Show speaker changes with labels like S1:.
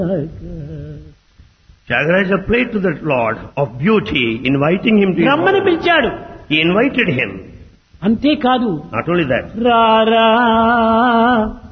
S1: Tyagaraja played to the Lord of beauty, inviting him to his
S2: రమ్మని
S1: home.
S2: పిలిచాడు.
S1: He invited him.
S2: అంతేకాదు
S1: Not only that,
S2: రారా